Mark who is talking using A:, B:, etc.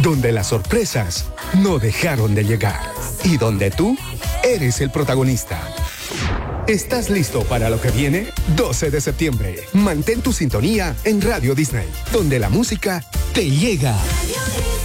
A: donde las sorpresas no dejaron de llegar y donde tú eres el protagonista. ¿Estás listo para lo que viene? 12 de septiembre. Mantén tu sintonía en Radio Disney, donde la música te llega